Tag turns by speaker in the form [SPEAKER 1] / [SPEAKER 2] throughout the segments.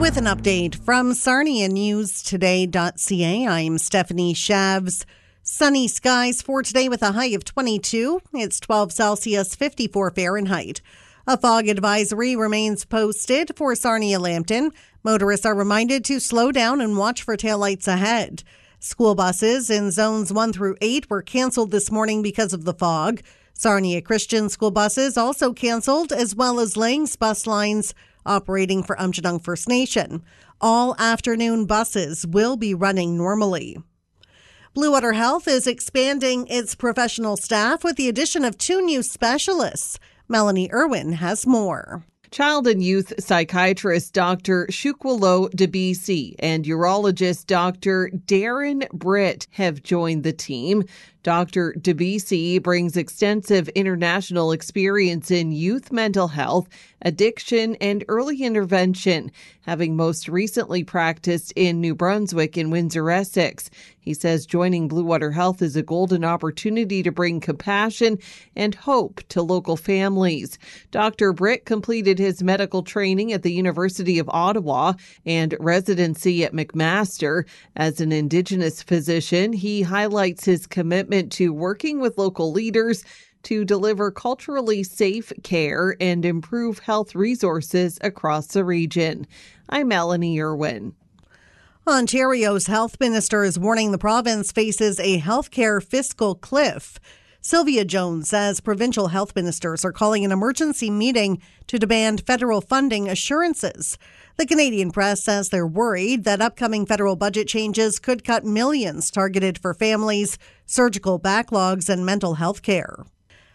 [SPEAKER 1] With an update from SarniaNewsToday.ca, I'm Stephanie Shavs. Sunny skies for today with a high of 22. It's 12 Celsius, 54 Fahrenheit. A fog advisory remains posted for Sarnia-Lambton. Motorists are reminded to slow down and watch for taillights ahead. School buses in zones 1 through 8 were canceled this morning because of the fog. Sarnia Christian school buses also canceled, as well as Lang's bus lines operating for Aamjiwnaang First Nation. All afternoon buses will be running normally. Blue Water Health is expanding its professional staff with the addition of 2 new specialists. Melanie Irwin has more.
[SPEAKER 2] Child and youth psychiatrist Dr. Shukwalo Debisi and urologist Dr. Darren Britt have joined the team. Dr. Debisi brings extensive international experience in youth mental health, addiction, and early intervention, having most recently practiced in New Brunswick and Windsor, Essex. He says joining Blue Water Health is a golden opportunity to bring compassion and hope to local families. Dr. Britt completed his medical training at the University of Ottawa and residency at McMaster. As an Indigenous physician, he highlights his commitment to working with local leaders to deliver culturally safe care and improve health resources across the region. I'm Melanie Irwin.
[SPEAKER 1] Ontario's health minister is warning the province faces a healthcare fiscal cliff. Sylvia Jones says provincial health ministers are calling an emergency meeting to demand federal funding assurances. The Canadian Press says they're worried that upcoming federal budget changes could cut millions targeted for families, surgical backlogs, and mental health care.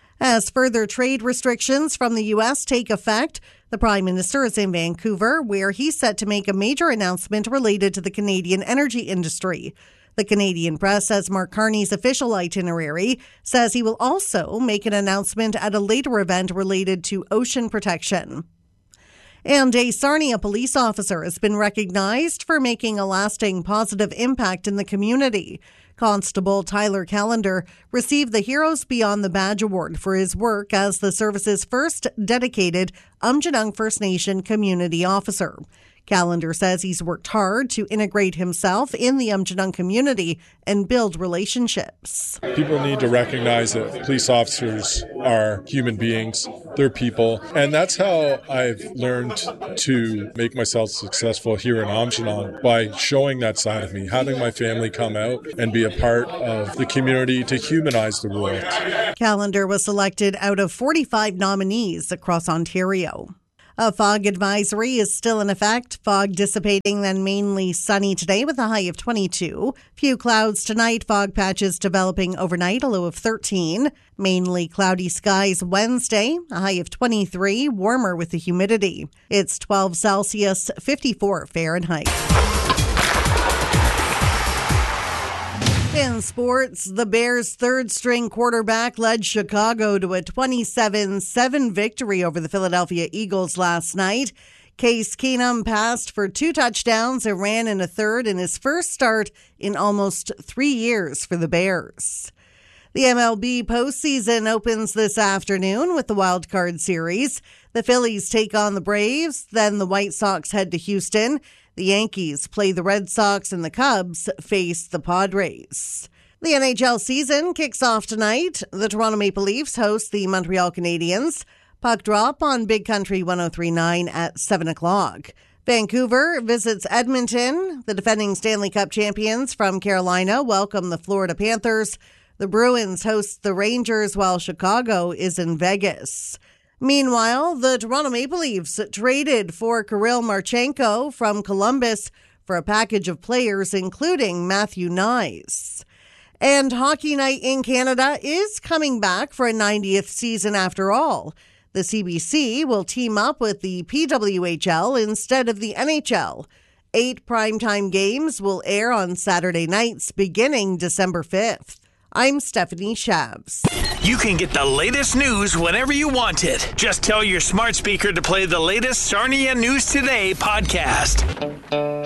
[SPEAKER 1] As further trade restrictions from the U.S. take effect, the Prime Minister is in Vancouver, where he's set to make a major announcement related to the Canadian energy industry. The Canadian Press says Mark Carney's official itinerary says he will also make an announcement at a later event related to ocean protection. And a Sarnia police officer has been recognized for making a lasting positive impact in the community. Constable Tyler Callender received the Heroes Beyond the Badge Award for his work as the service's first dedicated Aamjiwnaang First Nation community officer. Callender says he's worked hard to integrate himself in the Aamjiwnaang community and build relationships.
[SPEAKER 3] People need to recognize that police officers are human beings. They're people. And that's how I've learned to make myself successful here in Aamjiwnaang, by showing that side of me, having my family come out and be a part of the community to humanize the world.
[SPEAKER 1] Callender was selected out of 45 nominees across Ontario. A fog advisory is still in effect. Fog dissipating, then mainly sunny today with a high of 22. Few clouds tonight. Fog patches developing overnight, a low of 13. Mainly cloudy skies Wednesday, a high of 23. Warmer with the humidity. It's 12 Celsius, 54 Fahrenheit. In sports, the Bears' third-string quarterback led Chicago to a 27-7 victory over the Philadelphia Eagles last night. Case Keenum passed for 2 touchdowns and ran in a third in his first start in almost 3 years for the Bears. The MLB postseason opens this afternoon with the Wild Card Series. The Phillies take on the Braves, then the White Sox head to Houston. The Yankees play the Red Sox and the Cubs face the Padres. The NHL season kicks off tonight. The Toronto Maple Leafs host the Montreal Canadiens. Puck drop on Big Country 103.9 at 7 o'clock. Vancouver visits Edmonton. The defending Stanley Cup champions from Carolina welcome the Florida Panthers. The Bruins host the Rangers while Chicago is in Vegas. Meanwhile, the Toronto Maple Leafs traded for Kirill Marchenko from Columbus for a package of players, including Matthew Knies. And Hockey Night in Canada is coming back for a 90th season after all. The CBC will team up with the PWHL instead of the NHL. 8 primetime games will air on Saturday nights beginning December 5th. I'm Stephanie Shavs.
[SPEAKER 4] You can get the latest news whenever you want it. Just tell your smart speaker to play the latest Sarnia News Today podcast.